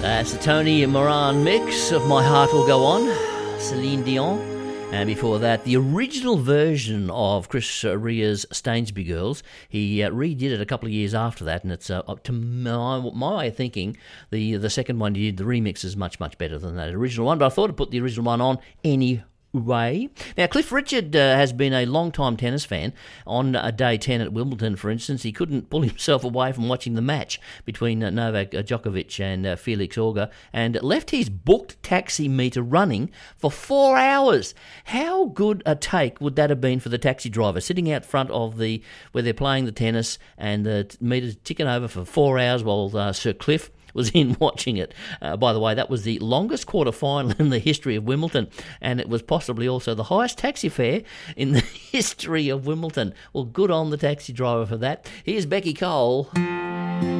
That's the Tony Moran mix of My Heart Will Go On, Celine Dion. And before that, the original version of Chris Rea's Stainsby Girls. He redid it a couple of years after that, and it's, to my way of thinking, the second one he did, the remix is much, much better than that original one. But I thought I'd put the original one on anyway. Now, Cliff Richard has been a long-time tennis fan. On day 10 at Wimbledon, for instance, he couldn't pull himself away from watching the match between Novak Djokovic and Felix Auger, and left his booked taxi meter running for 4 hours. How good a take would that have been for the taxi driver, sitting out front of where they're playing the tennis, and the meter's ticking over for 4 hours while Sir Cliff was in watching it. By the way, that was the longest quarter-final in the history of Wimbledon, and it was possibly also the highest taxi fare in the history of Wimbledon. Well, good on the taxi driver for that. Here's Becky Cole.